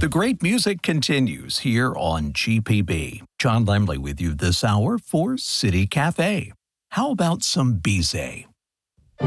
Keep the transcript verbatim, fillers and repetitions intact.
The great music continues here on G P B. John Lemley with you this hour for City Cafe. How about some Bizet?